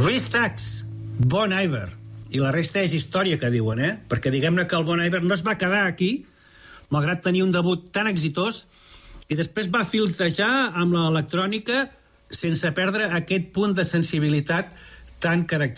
Louis Tax, Bon Iver, i la resta és història, que diuen, perquè diguem-ne que el Bon Iver no es va quedar aquí, malgrat tenir un debut tan exitós, i després va filtrejar amb l'electrònica sense perdre aquest punt de sensibilitat tan característic.